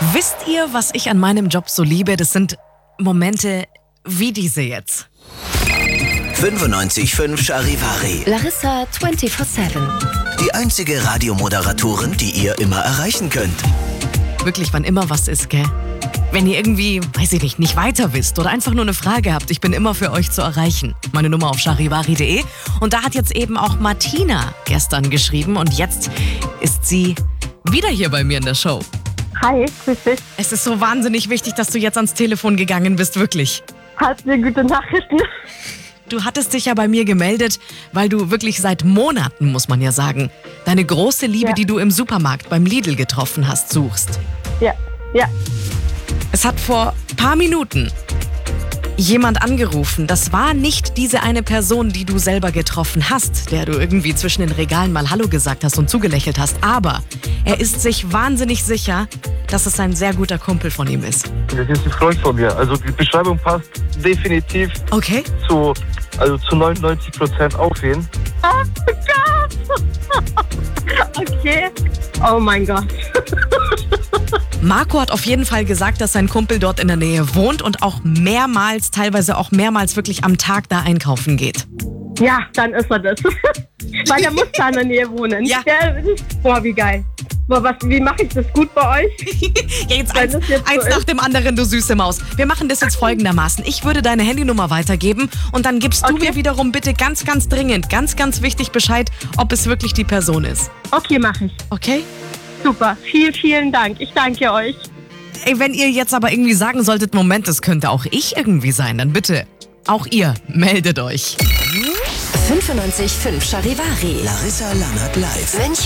Wisst ihr, was ich an meinem Job so liebe? Das sind Momente wie diese jetzt. 95.5 Charivari. Larissa 24/7. Die einzige Radiomoderatorin, die ihr immer erreichen könnt. Wirklich, wann immer was ist, gell? Wenn ihr irgendwie, weiß ich nicht weiter wisst oder einfach nur eine Frage habt, ich bin immer für euch zu erreichen. Meine Nummer auf charivari.de. Und da hat jetzt eben auch Martina gestern geschrieben und jetzt ist sie wieder hier bei mir in der Show. Hi, grüß dich. Es ist so wahnsinnig wichtig, dass du jetzt ans Telefon gegangen bist, wirklich. Hast du gute Nachrichten? Du hattest dich ja bei mir gemeldet, weil du wirklich seit Monaten, muss man ja sagen, deine große Liebe, die du im Supermarkt beim Lidl getroffen hast, suchst. Ja. Es hat vor paar Minuten jemand angerufen. Das war nicht diese eine Person, die du selber getroffen hast, der du irgendwie zwischen den Regalen mal Hallo gesagt hast und zugelächelt hast. Aber er ist sich wahnsinnig sicher, dass es ein sehr guter Kumpel von ihm ist. Das ist ein Freund von mir. Also die Beschreibung passt definitiv Okay. zu 99% auf ihn. Oh Gott! Okay. Oh mein Gott. Marco hat auf jeden Fall gesagt, dass sein Kumpel dort in der Nähe wohnt und auch mehrmals, teilweise auch mehrmals wirklich am Tag da einkaufen geht. Ja, dann ist er das. Weil er muss da in der Nähe wohnen. Ja. Boah, wie geil. Boah, wie mache ich das gut bei euch? Ja, jetzt Weil eins das jetzt so nach ist. dem anderen, du süße Maus. Wir machen das jetzt folgendermaßen. Ich würde deine Handynummer weitergeben und dann gibst du mir wiederum bitte ganz, ganz dringend, ganz, ganz wichtig Bescheid, ob es wirklich die Person ist. Okay, mache ich. Okay? Super. Vielen Dank. Ich danke euch. Ey, wenn ihr jetzt aber irgendwie sagen solltet, Moment, das könnte auch ich irgendwie sein, dann bitte, auch ihr, meldet euch. 95.5 Charivari. Larissa Lannert live. München.